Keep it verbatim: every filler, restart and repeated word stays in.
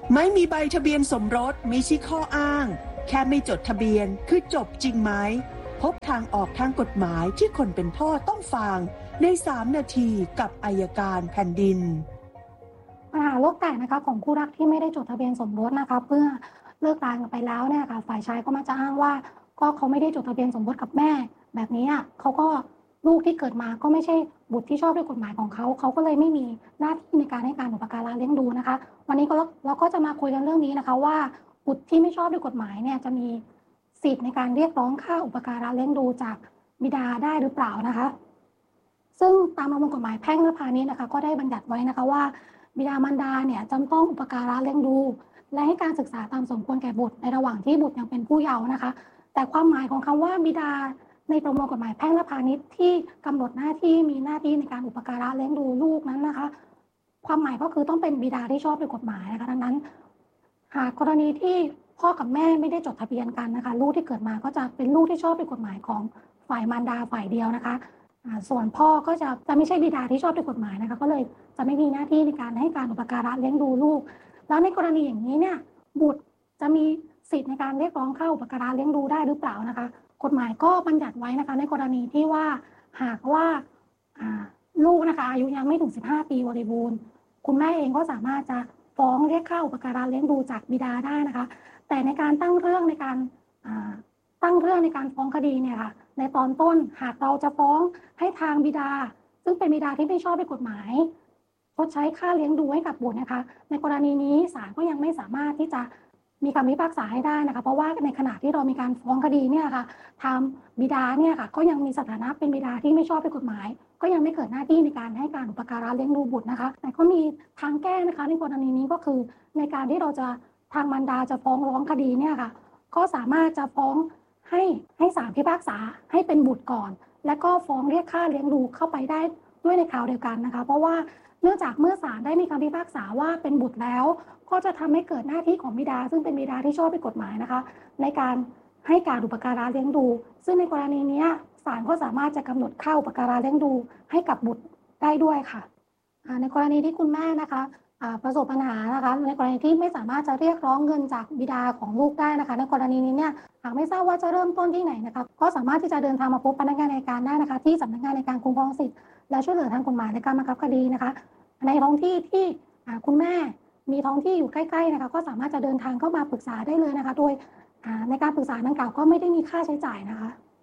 ไม่มีใบทะเบียนสมรสไม่ใช่ข้ออ้างแค่ไม่จดทะเบียนคือจบจริงไหมพบทางออกทางกฎหมายที่คนเป็นพ่อต้องฟังในสามนาทีกับอัยการแผ่นดินปัญหาโลกแตกนะคะของคู่รักที่ไม่ได้จดทะเบียนสมรสนะคะเพื่อเลิกรากันไปแล้วเนี่ยค่ะฝ่ายชายก็มักจะอ้างว่าก็เขาไม่ได้จดทะเบียนสมรสกับแม่แบบนี้เขาก็ลูกที่เกิดมาก็ไม่ใช่บุตรที่ชอบด้วยกฎหมายของเขาเขาก็เลยไม่มีหน้าที่ในการให้การอุปการะเลี้ยงดูนะคะวันนี้ก็เราก็จะมาคุยกันเรื่องนี้นะคะว่าบุตรที่ไม่ชอบด้วยกฎหมายเนี่ยจะมีสิทธิ์ในการเรียกร้องค่าอุปการะเลี้ยงดูจากบิดาได้หรือเปล่านะคะซึ่งตามประมวลกฎหมายแพ่งและพาณิชย์นะคะก็ได้บัญญัติไว้นะคะว่าบิดามารดาเนี่ยจำต้องอุปการะเลี้ยงดูและให้การศึกษาตามสมควรแก่บุตรในระหว่างที่บุตรยังเป็นผู้เยาว์นะคะแต่ความหมายของคำว่าบิดาในประมวลกฎหมายแพ่งและพาณิชย์ที่กำหนดหน้าที่มีหน้าที่ในการอุปการะเลี้ยงดูลูกนั้นนะคะความหมายก็คือต้องเป็นบิดาที่ชอบด้วยกฎหมายนะคะดังนั้นหากกรณีที่พ่อกับแม่ไม่ได้จดทะเบียนกันนะคะลูกที่เกิดมาก็จะเป็นลูกที่ชอบด้วยกฎหมายของฝ่ายมารดาฝ่ายเดียวนะคะส่วนพ่อก็จะจะไม่ใช่บิดาที่ชอบด้วยกฎหมายนะคะก็เลยจะไม่มีหน้าที่ในการให้การอุปการะเลี้ยงดูลูกแล้วในกรณีอย่างนี้เนี่ยบุตรจะมีสิทธิ์ในการเรียกร้องค่าอุปการะเลี้ยงดูได้หรือเปล่านะคะกฎหมายก็บัญญัติไว้นะคะในกรณีที่ว่าหากว่าลูกนะคะอายุยังไม่ถึงสิบห้าปีบริบูรณ์คุณแม่เองก็สามารถจะฟ้องเรียกค่าอุปการะเลี้ยงดูจากบิดาได้นะคะแต่ในการตั้งเรื่องในการตั้งเรื่องในการฟ้องคดีเนี่ยค่ะในตอนต้นหากเราจะฟ้องให้ทางบิดาซึ่งเป็นบิดาที่ไม่ชอบด้วยกฎหมายชดใช้ค่าเลี้ยงดูให้กับบุตรนะคะในกรณีนี้ศาลก็ยังไม่สามารถที่จะมีคำพิพากษาให้ได้นะคะเพราะว่าในขณะที่เรามีการฟ้องคดีเนี่ยค่ะทางบิดาเนี่ยค่ะก็ยังมีสถานะเป็นบิดาที่ไม่ชอบด้วยกฎหมายก็ยังไม่เกิดหน้าที่ในการให้การอุปการะเลี้ยงดูบุตรนะคะแต่ก็มีทางแก้นะคะในกรณีนี้ก็คือในการที่เราจะทางมารดาจะฟ้องร้องคดีเนี่ยค่ะก็สามารถจะฟ้องให้ให้ศาลพิพากษาให้เป็นบุตรก่อนและก็ฟ้องเรียกค่าเลี้ยงดูเข้าไปได้ด้วยในคราวเดียวกันนะคะเพราะว่าเนื่องจากเมื่อศาลได้มีคำพิพากษาว่าเป็นบุตรแล้วก็จะทำให้เกิดหน้าที่ของบิดาซึ่งเป็นบิดาที่ชอบด้วยกฎหมายนะคะในการให้การอุปการะเลี้ยงดูซึ่งในกรณีนี้ศาลก็สามารถจะกำหนดค่าอุปการะเลี้ยงดูให้กับบุตรได้ด้วยค่ะในกรณีที่คุณแม่นะคะประสบปัญหานะคะในกรณีที่ไม่สามารถจะเรียกร้องเงินจากบิดาของลูกได้นะคะในกรณีนี้เนี่ยหากไม่ทราบว่าจะเริ่มต้นที่ไหนนะคะก็สามารถที่จะเดินทางมาพบพนักงานอัยการได้นะคะที่สำนักงานในการคุ้มครองสิทธิ์และช่วยเหลือทางกฎหมายในการบังคับคดีนะคะในท้องที่ที่คุณแม่มีท้องที่อยู่ใกล้ๆนะคะก็สามารถจะเดินทางเข้ามาปรึกษาได้เลยนะคะโดยในการปรึกษาดังกล่าวก็ไม่ได้มีค่าใช้จ่ายนะคะ